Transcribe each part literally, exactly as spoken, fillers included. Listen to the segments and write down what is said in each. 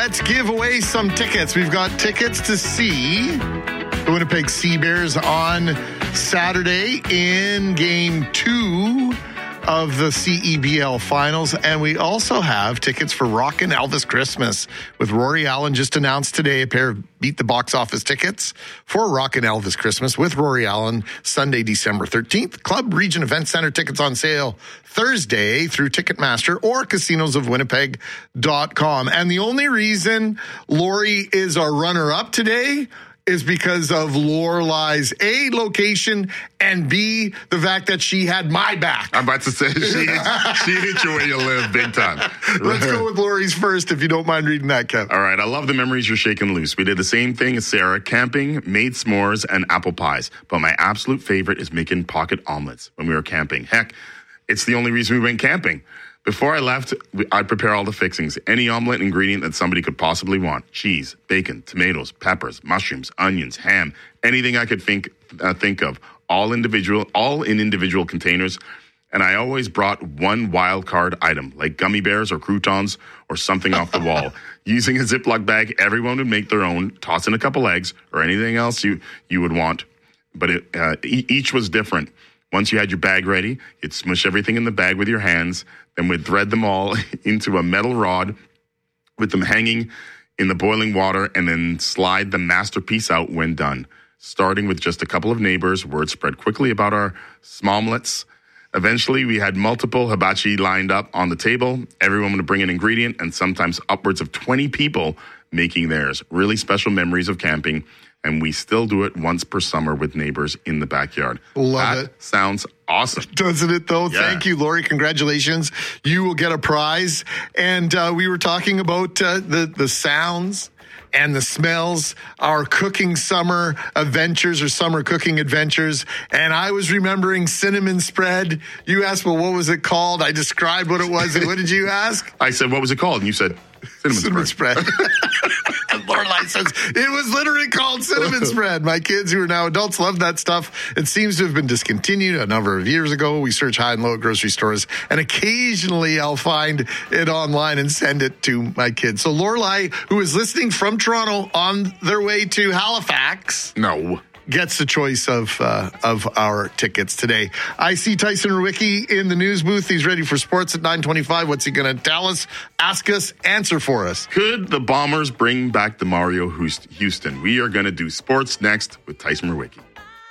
let's give away some tickets. We've got tickets to see the Winnipeg Sea Bears on Saturday in game two of the C E B L finals. And we also have tickets for Rockin' Elvis Christmas with Rory Allen. Just announced today a pair of Beat the Box Office tickets for Rockin' Elvis Christmas with Rory Allen, Sunday, December thirteenth. Club Region Event Center tickets on sale Thursday through Ticketmaster or casinos of winnipeg dot com. And the only reason Lori is our runner-up today is because of Lorelai's A, location, and B, the fact that she had my back. I'm about to say, she, she hit you where you live big time. Let's go with Lori's first, if you don't mind reading that, Kev. All right, I love the memories you're shaking loose. We did the same thing as Sarah, camping, made s'mores, and apple pies. But my absolute favorite is making pocket omelets when we were camping. Heck, it's the only reason we went camping. Before I left, I'd prepare all the fixings. Any omelet ingredient that somebody could possibly want. Cheese, bacon, tomatoes, peppers, mushrooms, onions, ham, anything I could think uh, think of. All individual, all in individual containers. And I always brought one wild card item, like gummy bears or croutons or something off the wall. Using a Ziploc bag, everyone would make their own, toss in a couple eggs or anything else you, you would want. But it, uh, e- each was different. Once you had your bag ready, you'd smush everything in the bag with your hands, then we'd thread them all into a metal rod with them hanging in the boiling water and then slide the masterpiece out when done. Starting with just a couple of neighbors, word spread quickly about our smomlets. Eventually, we had multiple hibachi lined up on the table. Everyone would bring an ingredient and sometimes upwards of twenty people making theirs. Really special memories of camping. And we still do it once per summer with neighbors in the backyard. Love that it. Sounds awesome. Doesn't it, though? Yeah. Thank you, Lori. Congratulations. You will get a prize. And uh, we were talking about uh, the, the sounds and the smells, our cooking summer adventures or summer cooking adventures. And I was remembering cinnamon spread. You asked, well, what was it called? I described what it was. And what did you ask? I said, what was it called? And you said, cinnamon, Cinnamon spread. spread. And Lorelai says, it was literally called cinnamon spread. My kids who are now adults love that stuff. It seems to have been discontinued a number of years ago. We search high and low at grocery stores, and occasionally I'll find it online and send it to my kids. So Lorelai, who is listening from Toronto on their way to Halifax, No. gets the choice of uh, of our tickets today. I see Tyson Rewicki in the news booth. He's ready for sports at nine twenty-five. What's he going to tell us, ask us, answer for us? Could the Bombers bring back the Mario Houston? We are going to do sports next with Tyson Rewicki.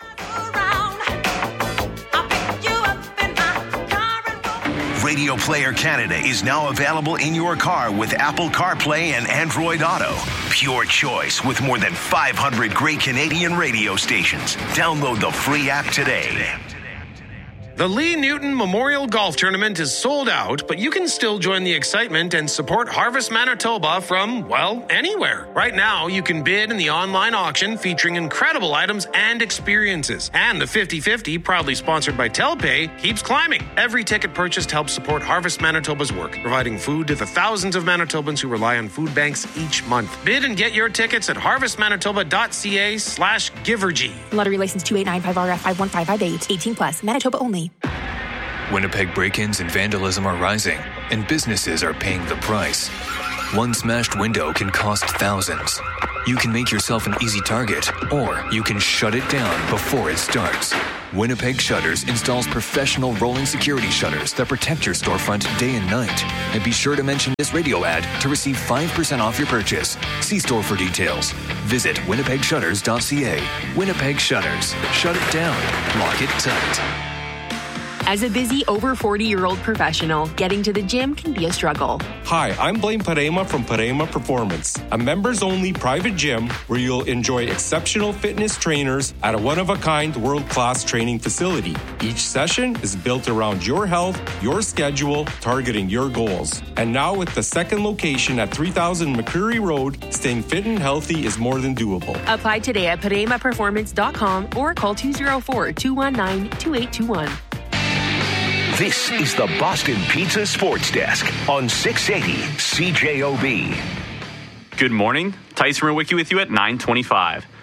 Radio Player Canada is now available in your car with Apple CarPlay and Android Auto. Pure choice with more than five hundred great Canadian radio stations. Download the free app today. The Lee Newton Memorial Golf Tournament is sold out, but you can still join the excitement and support Harvest Manitoba from, well, anywhere. Right now, you can bid in the online auction featuring incredible items and experiences. And the fifty-fifty, proudly sponsored by Telpay, keeps climbing. Every ticket purchased helps support Harvest Manitoba's work, providing food to the thousands of Manitobans who rely on food banks each month. Bid and get your tickets at harvestmanitoba.ca slash givergy. Lottery license two eight nine five R F five one five five eight. eighteen plus. Manitoba only. Winnipeg break-ins and vandalism are rising, and businesses are paying the price. One smashed window can cost thousands. You can make yourself an easy target, or you can shut it down before it starts. Winnipeg Shutters installs professional rolling security shutters that protect your storefront day and night. And be sure to mention this radio ad to receive five percent off your purchase. See store for details. Visit winnipeg shutters dot c a. Winnipeg Shutters. Shut it down. Lock it tight. As a busy over forty-year-old professional, getting to the gym can be a struggle. Hi, I'm Blaine Parema from Parema Performance, a members-only private gym where you'll enjoy exceptional fitness trainers at a one-of-a-kind world-class training facility. Each session is built around your health, your schedule, targeting your goals. And now with the second location at three thousand McCreary Road, staying fit and healthy is more than doable. Apply today at parema performance dot com or call two oh four, two one nine, two eight two one. This is the Boston Pizza Sports Desk on six eighty C J O B. Good morning. Tyson Rewicki with you at nine twenty-five.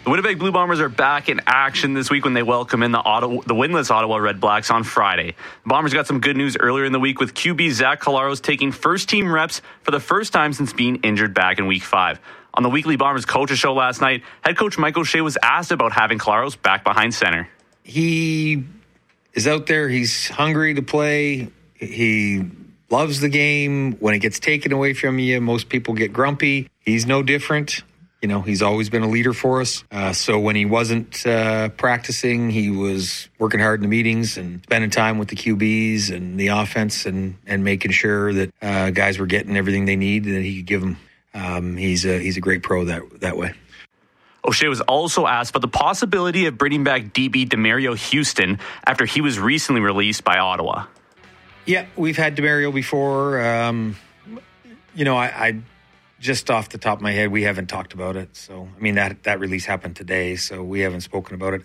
The Winnipeg Blue Bombers are back in action this week when they welcome in the Ottawa, the winless Ottawa Red Blacks on Friday. The Bombers got some good news earlier in the week with Q B Zach Collaros taking first-team reps for the first time since being injured back in Week five. On the weekly Bombers Coaches Show last night, head coach Mike O'Shea was asked about having Collaros back behind center. He is out there. He's hungry to play. He loves the game. When it gets taken away from you, most people get grumpy. He's no different. You know, he's always been a leader for us. Uh, so when he wasn't uh, practicing, he was working hard in the meetings and spending time with the Q Bs and the offense and, and making sure that uh, guys were getting everything they need and that he could give them. Um, he's a, he's a great pro that that way. O'Shea was also asked about the possibility of bringing back D B Demario Houston after he was recently released by Ottawa. Yeah, we've had Demario before. Um, you know, I... I Just off the top of my head, we haven't talked about it. So, I mean, that that release happened today, so we haven't spoken about it.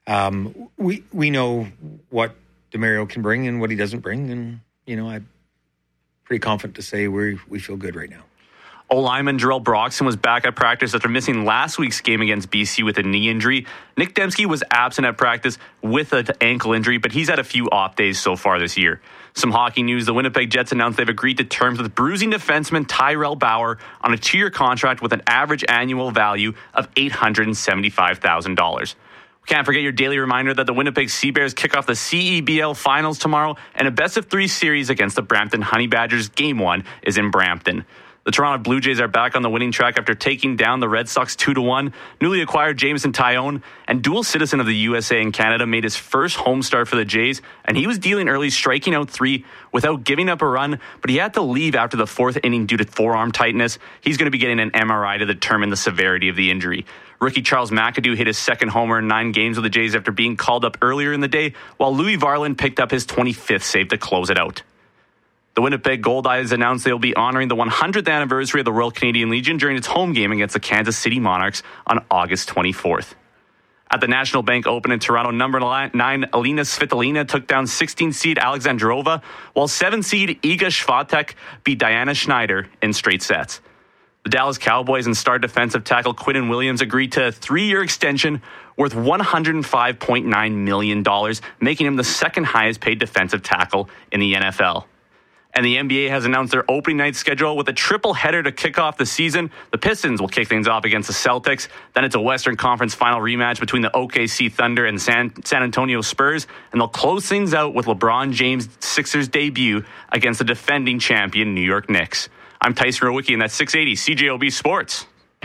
Um, we we know what Demario can bring and what he doesn't bring, and, you know, I'm pretty confident to say we we feel good right now. O-lineman Jarrell Broxton was back at practice after missing last week's game against B C with a knee injury. Nick Dembski was absent at practice with an ankle injury, but he's had a few off days so far this year. Some hockey news. The Winnipeg Jets announced they've agreed to terms with bruising defenseman Tyrell Bauer on a two-year contract with an average annual value of eight hundred seventy-five thousand dollars. We can't forget your daily reminder that the Winnipeg Sea Bears kick off the C E B L Finals tomorrow, and a best-of-three series against the Brampton Honey Badgers. Game one is in Brampton. The Toronto Blue Jays are back on the winning track after taking down the Red Sox two to one. Newly acquired Jameson Taillon and dual citizen of the U S A and Canada made his first home start for the Jays, and he was dealing early, striking out three without giving up a run, but he had to leave after the fourth inning due to forearm tightness. He's going to be getting an M R I to determine the severity of the injury. Rookie Charles McAdoo hit his second homer in nine games with the Jays after being called up earlier in the day, while Louis Varland picked up his twenty-fifth save to close it out. The Winnipeg Goldeyes announced they'll be honoring the one hundredth anniversary of the Royal Canadian Legion during its home game against the Kansas City Monarchs on August twenty-fourth. At the National Bank Open in Toronto, number nine Alina Svitolina took down sixteen-seed Alexandrova, while seven-seed Iga Swiatek beat Diana Schneider in straight sets. The Dallas Cowboys and star defensive tackle Quinnen Williams agreed to a three-year extension worth one hundred five point nine million dollars, making him the second highest-paid defensive tackle in the N F L. And the N B A has announced their opening night schedule with a triple header to kick off the season. The Pistons will kick things off against the Celtics. Then it's a Western Conference final rematch between the O K C Thunder and San, San Antonio Spurs. And they'll close things out with LeBron James' Sixers debut against the defending champion New York Knicks. I'm Tyson Rowicki, and that's six eighty C J O B Sports.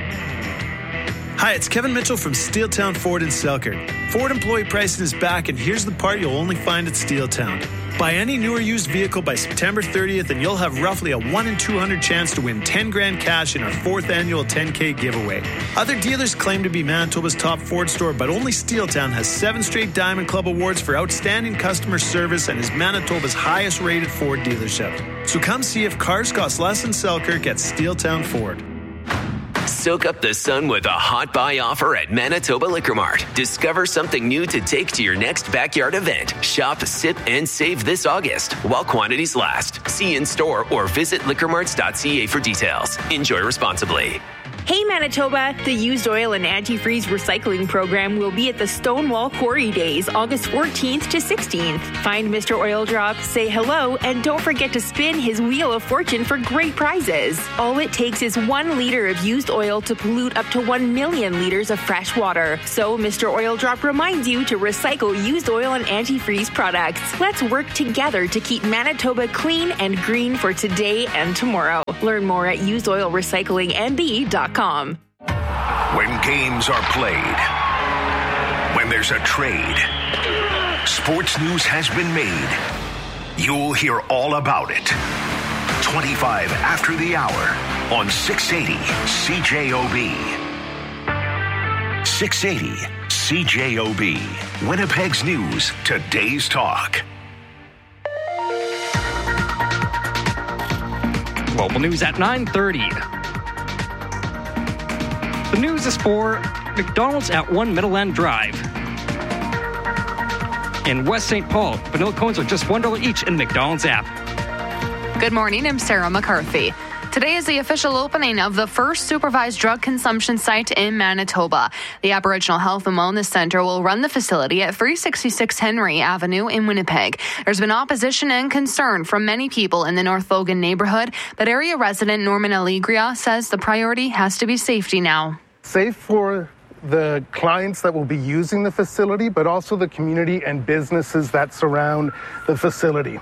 Hi, it's Kevin Mitchell from Steeltown Ford in Selkirk. Ford employee pricing is back, and here's the part you'll only find at Steeltown. Buy any new or used vehicle by September thirtieth, and you'll have roughly a one in two hundred chance to win ten grand cash in our fourth annual ten K giveaway. Other dealers claim to be Manitoba's top Ford store, but only Steeltown has seven straight Diamond Club awards for outstanding customer service and is Manitoba's highest rated Ford dealership. So come see if cars cost less in Selkirk at Steeltown Ford. Soak up the sun with a hot buy offer at Manitoba Liquor Mart. Discover something new to take to your next backyard event. Shop, sip, and save this August while quantities last. See in store or visit liquor marts dot c a for details. Enjoy responsibly. Hey Manitoba, the used oil and antifreeze recycling program will be at the Stonewall Quarry Days, August fourteenth to sixteenth. Find Mister Oil Drop, say hello, and don't forget to spin his Wheel of Fortune for great prizes. All it takes is one liter of used oil to pollute up to one million liters of fresh water. So Mister Oil Drop reminds you to recycle used oil and antifreeze products. Let's work together to keep Manitoba clean and green for today and tomorrow. Learn more at used oil recycling m b dot com. When games are played, when there's a trade, sports news has been made. You'll hear all about it. twenty-five after the hour on six eighty C J O B. six eighty C J O B. Winnipeg's news, today's talk. Global news at nine thirty. The news is for McDonald's at one Middleland Drive. In West Saint Paul, vanilla cones are just one dollar each in the McDonald's app. Good morning, I'm Sarah McCarthy. Today is the official opening of the first supervised drug consumption site in Manitoba. The Aboriginal Health and Wellness Centre will run the facility at three sixty-six Henry Avenue in Winnipeg. There's been opposition and concern from many people in the North Logan neighborhood, but area resident Norman Aligria says the priority has to be safety now. Safe for the clients that will be using the facility, but also the community and businesses that surround the facility.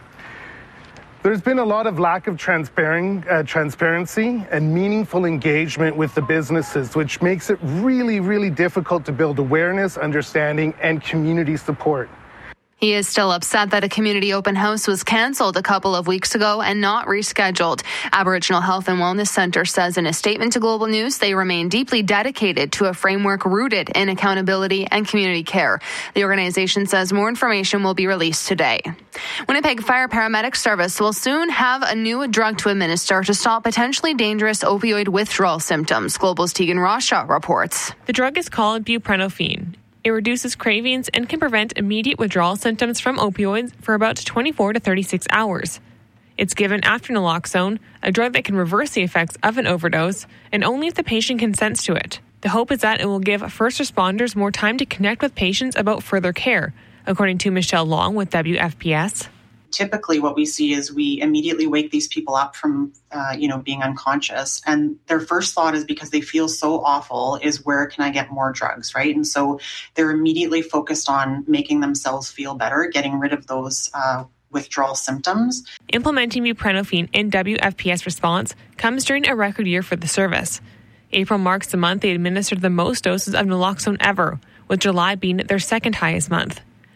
There's been a lot of lack of transparent, uh, transparency and meaningful engagement with the businesses, which makes it really, really difficult to build awareness, understanding, and community support. He is still upset that a community open house was cancelled a couple of weeks ago and not rescheduled. Aboriginal Health and Wellness Centre says in a statement to Global News they remain deeply dedicated to a framework rooted in accountability and community care. The organization says more information will be released today. Winnipeg Fire Paramedic Service will soon have a new drug to administer to stop potentially dangerous opioid withdrawal symptoms. Global's Tegan Rasha reports. The drug is called buprenorphine. It reduces cravings and can prevent immediate withdrawal symptoms from opioids for about twenty-four to thirty-six hours. It's given after naloxone, a drug that can reverse the effects of an overdose, and only if the patient consents to it. The hope is that it will give first responders more time to connect with patients about further care, according to Michelle Long with W F P S. Typically what we see is we immediately wake these people up from, uh, you know, being unconscious. And their first thought is, because they feel so awful, is where can I get more drugs, right? And so they're immediately focused on making themselves feel better, getting rid of those uh, withdrawal symptoms. Implementing buprenorphine in W F P S response comes during a record year for the service. April marks the month they administered the most doses of naloxone ever, with July being their second highest month.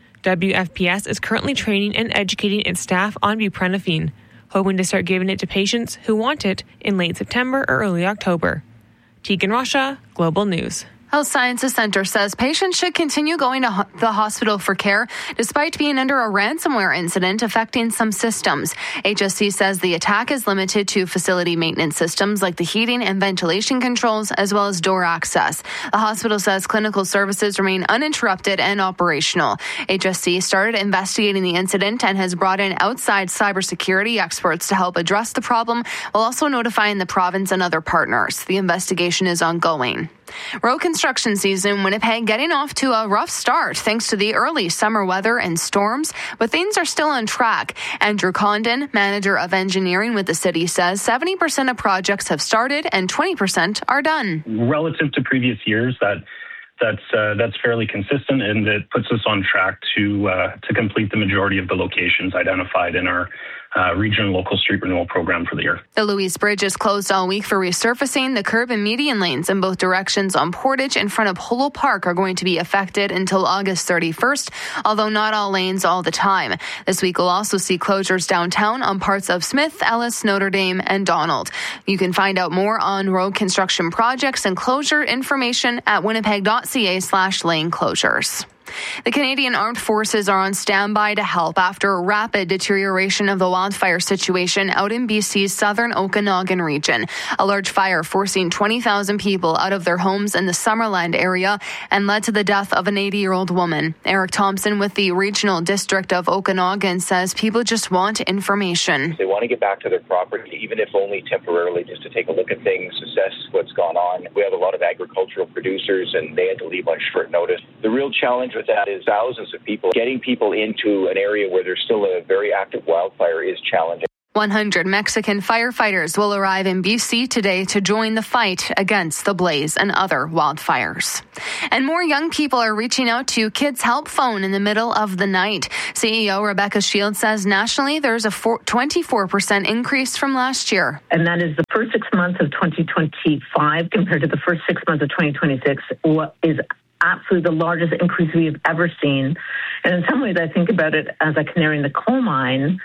W F P S is currently training and educating its staff on buprenorphine, hoping to start giving it to patients who want it in late September or early October. Tegan Rasha, Global News. Health Sciences Centre says patients should continue going to ho- the hospital for care despite being under a ransomware incident affecting some systems. H S C says the attack is limited to facility maintenance systems like the heating and ventilation controls, as well as door access. The hospital says clinical services remain uninterrupted and operational. H S C started investigating the incident and has brought in outside cybersecurity experts to help address the problem, while also notifying the province and other partners. The investigation is ongoing. Road construction season in Winnipeg getting off to a rough start thanks to the early summer weather and storms, but things are still on track. Andrew Condon, manager of engineering with the city, says seventy percent of projects have started and twenty percent are done. Relative to previous years, that that's uh, that's fairly consistent, and it puts us on track to uh, to complete the majority of the locations identified in our Uh, regional local street renewal program for the year. The Louise Bridge is closed all week for resurfacing. The curb and median lanes in both directions on Portage in front of Polo Park are going to be affected until August thirty-first, although not all lanes all the time. This week we'll also see closures downtown on parts of Smith, Ellis, Notre Dame, and Donald. You can find out more on road construction projects and closure information at winnipeg.ca slash lane closures. The Canadian Armed Forces are on standby to help after rapid deterioration of the wildfire situation out in B C's southern Okanagan region. A large fire forcing twenty thousand people out of their homes in the Summerland area and led to the death of an eighty-year-old woman. Eric Thompson with the Regional District of Okanagan says people just want information. They want to get back to their property, even if only temporarily, just to take a look at things, assess what's gone on. We have a lot of agricultural producers, and they had to leave on short notice. The real challenge with that is thousands of people. Getting people into an area where there's still a very active wildfire is challenging. one hundred Mexican firefighters will arrive in B C today to join the fight against the blaze and other wildfires. And more young people are reaching out to Kids Help Phone in the middle of the night. C E O Rebecca Shields says nationally there's a twenty-four percent increase from last year. And that is the first six months of twenty twenty-five compared to the first six months of twenty twenty-six, what is absolutely the largest increase we have ever seen. And in some ways, I think about it as a canary in the coal mine.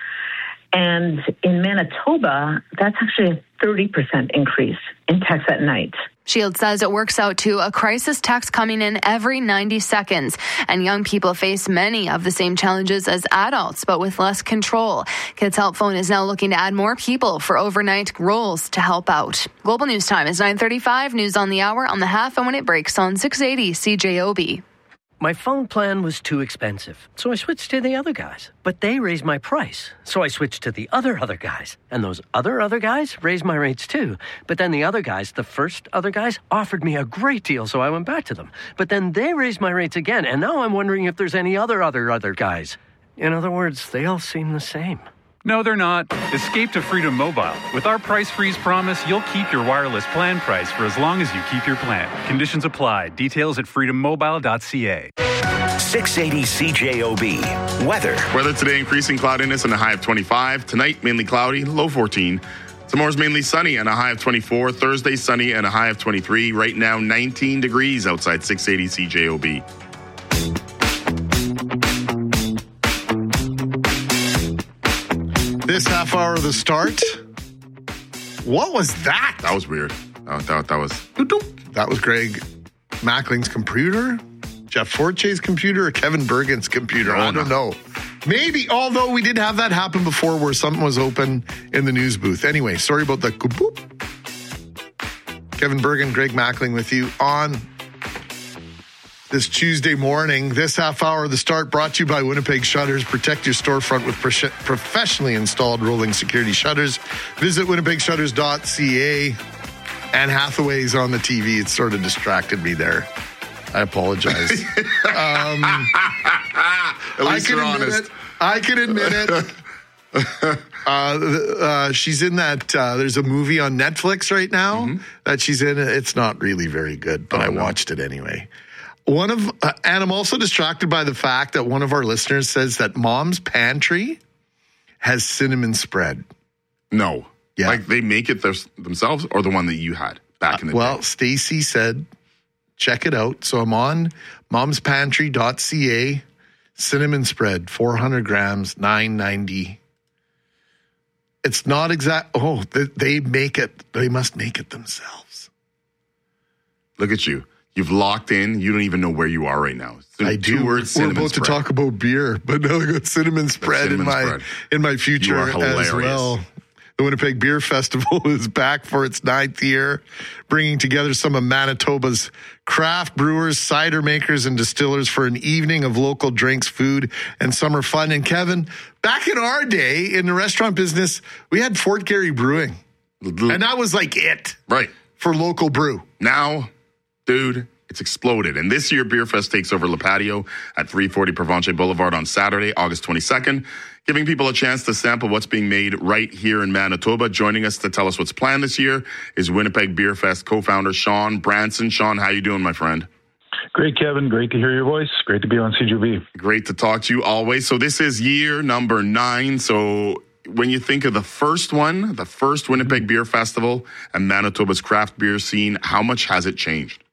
And in Manitoba, that's actually a thirty percent increase in texts at night. Shields says it works out to a crisis text coming in every ninety seconds. And young people face many of the same challenges as adults, but with less control. Kids Help Phone is now looking to add more people for overnight roles to help out. Global News Time is nine thirty-five. News on the hour, on the half, and when it breaks on six eighty C J O B. My phone plan was too expensive, so I switched to the other guys. But they raised my price, so I switched to the other other guys. And those other other guys raised my rates too. But then the other guys, the first other guys, offered me a great deal, so I went back to them. But then they raised my rates again, and now I'm wondering if there's any other other other guys. In other words, they all seem the same. No, they're not. Escape to Freedom Mobile. With our price freeze promise, you'll keep your wireless plan price for as long as you keep your plan. Conditions apply. Details at freedom mobile dot c a. six eighty C J O B. Weather. Weather today, increasing cloudiness and a high of twenty-five. Tonight, mainly cloudy, low fourteen. Tomorrow's mainly sunny and a high of twenty-four. Thursday, sunny and a high of twenty-three. Right now, nineteen degrees outside six eighty C J O B. This half hour of the start. What was that? That was weird. I thought that was... That was Greg Mackling's computer, Jeff Forche's computer, or Kevin Bergen's computer. I don't know. Maybe, although we did have that happen before where something was open in the news booth. Anyway, sorry about the boop. Kevin Bergen, Greg Mackling with you on this Tuesday morning. This half hour of the start brought to you by Winnipeg Shutters. Protect your storefront with pro- professionally installed rolling security shutters. Visit winnipeg shutters dot c a. And Hathaway's on the T V. It sort of distracted me there. I apologize. um, At least I you're can admit honest. It. I can admit it. uh, uh, she's in that. Uh, there's a movie on Netflix right now mm-hmm. that she's in. It's not really very good, but oh, I no. watched it anyway. One of, uh, and I'm also distracted by the fact that one of our listeners says that Mom's Pantry has cinnamon spread. No. Yeah. Like they make it their, themselves or the one that you had back in the uh, well, day? Well, Stacy said, check it out. So I'm on moms pantry dot c a. Cinnamon spread, four hundred grams, nine ninety. It's not exact. Oh, they, they make it. They must make it themselves. Look at you. You've locked in. You don't even know where you are right now. So I two do. Words, We're about spread. to talk about beer, but now I got cinnamon spread cinnamon in my spread. in my future You are hilarious. as well. The Winnipeg Beer Festival is back for its ninth year, bringing together some of Manitoba's craft brewers, cider makers, and distillers for an evening of local drinks, food, and summer fun. And Kevin, back in our day in the restaurant business, we had Fort Garry Brewing, and that was like it, right, for local brew. Now, dude, it's exploded. And this year, Beer Fest takes over Le Patio at three forty Provencher Boulevard on Saturday, August twenty-second, giving people a chance to sample what's being made right here in Manitoba. Joining us to tell us what's planned this year is Winnipeg Beer Fest co-founder Sean Branson. Sean, how you doing, my friend? Great, Kevin. Great to hear your voice. Great to be on C J O B. Great to talk to you always. So this is year number nine. So when you think of the first one, the first Winnipeg Beer Festival and Manitoba's craft beer scene, how much has it changed?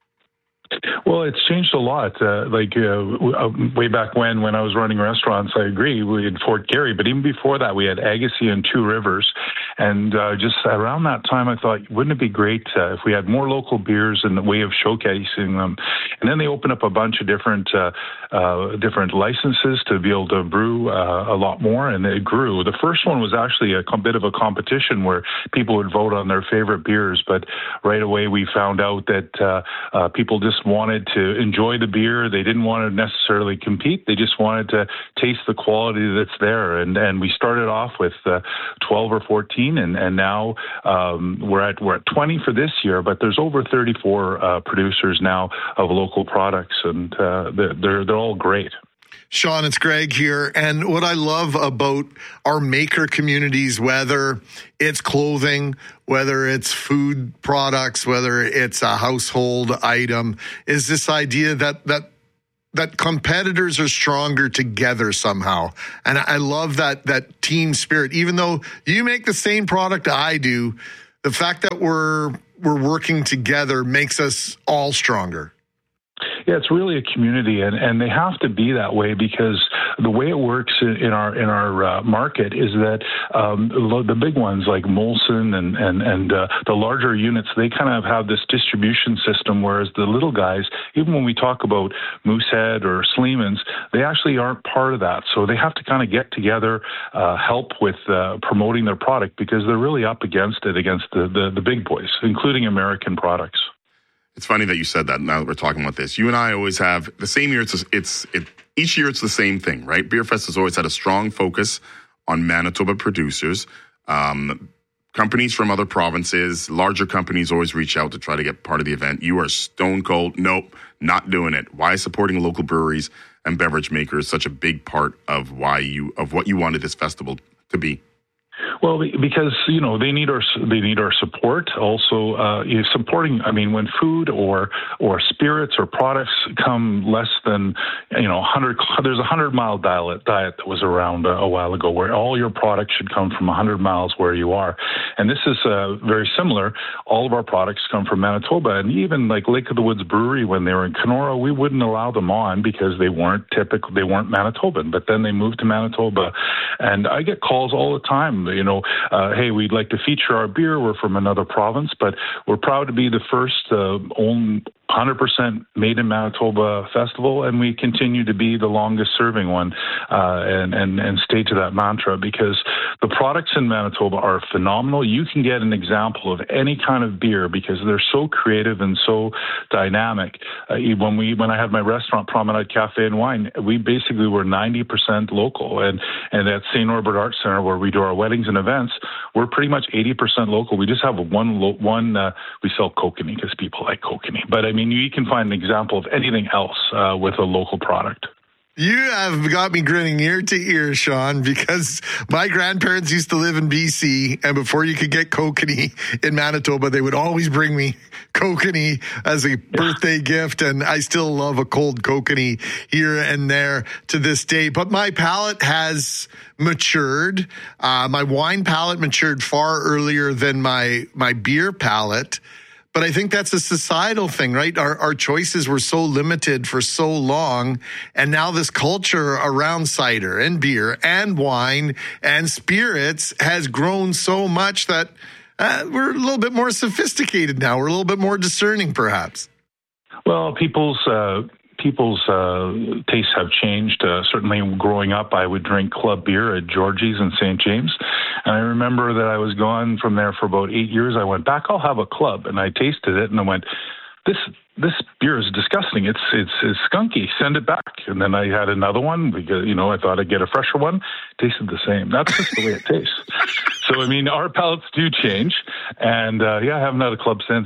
Well, it's changed a lot. Uh, like uh, way back when, when I was running restaurants, I agree, we had Fort Garry, but even before that, we had Agassiz and Two Rivers. And uh, just around that time, I thought, wouldn't it be great uh, if we had more local beers and the way of showcasing them? And then they opened up a bunch of different uh, uh, different licenses to be able to brew uh, a lot more, and it grew. The first one was actually a bit of a competition where people would vote on their favorite beers, but right away we found out that uh, uh, people just wanted to enjoy the beer. They didn't want to necessarily compete. They just wanted to taste the quality that's there. And and we started off with uh, twelve or fourteen, and and now um, we're at we're at twenty for this year. But there's over thirty-four uh, producers now of local products, and uh, they're they're all great. Sean, it's Greg here. And what I love about our maker communities, whether it's clothing, whether it's food products, whether it's a household item, is this idea that that that competitors are stronger together somehow. And I love that that team spirit. Even though you make the same product I do, the fact that we're we're working together makes us all stronger. Yeah, it's really a community, and, and they have to be that way because the way it works in, in our in our uh, market is that um, the big ones like Molson and and and uh, the larger units, they kind of have this distribution system, whereas the little guys, even when we talk about Moosehead or Sleeman's, they actually aren't part of that. So they have to kind of get together, uh, help with uh, promoting their product because they're really up against it against the, the the big boys, including American products. It's funny that you said that now that we're talking about this. You and I always have the same year. It's, it's it, each year it's the same thing, right? Beerfest has always had a strong focus on Manitoba producers. Um, companies from other provinces, larger companies always reach out to try to get part of the event. You are stone cold. Nope, not doing it. Why is supporting local breweries and beverage makers such a big part of why you of what you wanted this festival to be? Well, because, you know, they need our they need our support. Also, uh, supporting, I mean, when food or or spirits or products come less than, you know, one hundred, there's a hundred-mile diet, diet that was around a, a while ago where all your products should come from one hundred miles where you are. And this is uh, very similar. All of our products come from Manitoba. And even like Lake of the Woods Brewery, when they were in Kenora, we wouldn't allow them on because they weren't typical, they weren't Manitoban. But then they moved to Manitoba. And I get calls all the time, you know, uh, hey, we'd like to feature our beer. We're from another province, but we're proud to be the first uh, own one hundred percent made in Manitoba festival, and we continue to be the longest serving one, uh, and, and, and stay to that mantra because the products in Manitoba are phenomenal. You can get an example of any kind of beer because they're so creative and so dynamic. Uh, when we when I had my restaurant, Promenade Cafe and Wine, we basically were ninety percent local, and, and at Saint Norbert Arts Center, where we do our weddings and events, we're pretty much eighty percent local. We just have one, one uh, we sell kokanee because people like kokanee, but I mean, I mean, you can find an example of anything else uh, with a local product. You have got me grinning ear to ear, Sean, because my grandparents used to live in B C, and before you could get kokanee in Manitoba, they would always bring me kokanee as a birthday gift, and I still love a cold kokanee here and there to this day. But my palate has matured. Uh, my wine palate matured far earlier than my my beer palate. But I think that's a societal thing, right? Our, our choices were so limited for so long. And now this culture around cider and beer and wine and spirits has grown so much that uh, we're a little bit more sophisticated now. We're a little bit more discerning, perhaps. Well, people's uh, people's uh, tastes have changed. Uh, certainly growing up, I would drink club beer at Georgie's in Saint James. And I remember that I was gone from there for about eight years. I went back, I'll have a club. And I tasted it and I went, this this beer is disgusting. It's it's it's skunky. Send it back. And then I had another one because, you know, I thought I'd get a fresher one. Tasted the same. That's just the way it tastes. So, I mean, our palates do change. And, uh, yeah, I haven't had a club since.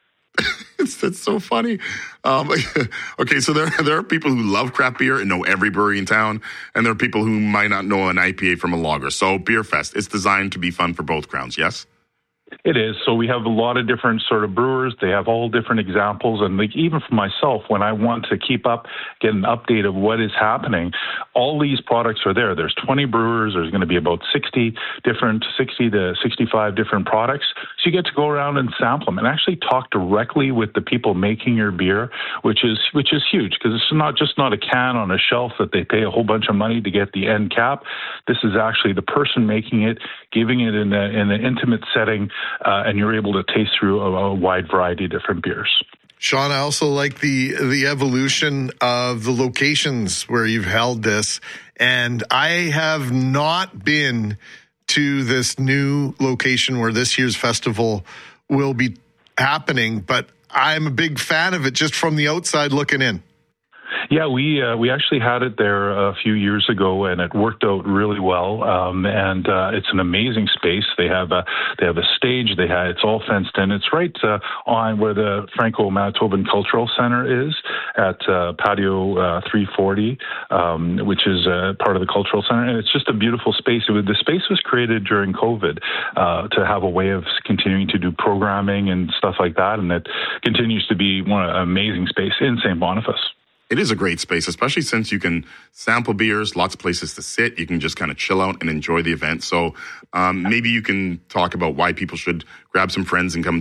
It's, that's so funny. Um, okay, so there there are people who love craft beer and know every brewery in town, and there are people who might not know an I P A from a lager. So Beerfest, it's designed to be fun for both crowds, yes? It is. So we have a lot of different sort of brewers. They have all different examples. And like even for myself, when I want to keep up, get an update of what is happening, all these products are there. There's twenty brewers. There's going to be about sixty different, sixty to sixty-five different products. So you get to go around and sample them and actually talk directly with the people making your beer, which is which is huge because it's not just not a can on a shelf that they pay a whole bunch of money to get the end cap. This is actually the person making it, giving it in, a, in an intimate setting. Uh, and you're able to taste through a, a wide variety of different beers. Sean, I also like the the evolution of the locations where you've held this. And I have not been to this new location where this year's festival will be happening, but I'm a big fan of it just from the outside looking in. Yeah, we uh, we actually had it there a few years ago, and it worked out really well. Um, and uh, it's an amazing space. They have a they have a stage. They have it's all fenced in. It's right uh, on where the Franco-Manitoban Cultural Center is at uh, Patio uh, three forty, um, which is uh, part of the Cultural Center. And it's just a beautiful space. It was, the space was created during COVID uh, to have a way of continuing to do programming and stuff like that. And it continues to be one an amazing space in Saint Boniface. It is a great space, especially since you can sample beers, lots of places to sit. You can just kind of chill out and enjoy the event. So um, maybe you can talk about why people should grab some friends and come